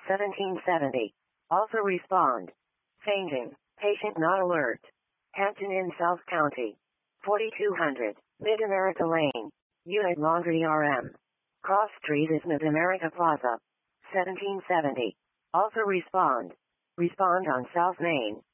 1770. Also respond. Fainting. Patient not alert. Hampton Inn, South County. 4200. Mid-America Lane. Unit Laundry RM. Cross Street is Mid-America Plaza. 1770. Also respond. Respond on South Main.